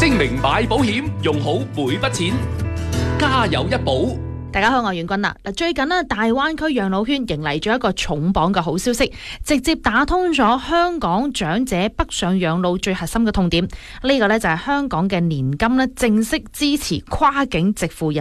精明買保險，用好每筆錢，家有一寶。 大家好，我係袁君啦。最近呢，大灣區養老圈迎嚟咗一個重磅嘅好消息，直接打通咗香港長者北上養老最核心嘅痛點。呢個呢，就係香港嘅年金呢正式支持跨境直付